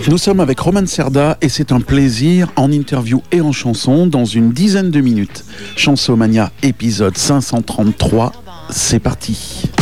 Nous sommes avec Roman Cerda et c'est un plaisir en interview et en chanson dans une dizaine de minutes. Chansomania épisode 533, c'est parti.